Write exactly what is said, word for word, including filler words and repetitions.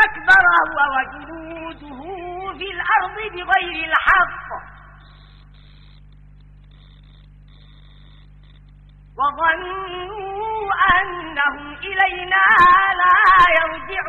واستكبر هو وجنوده في الأرض بغير الحق وظنوا أنهم إلينا لا يرجعون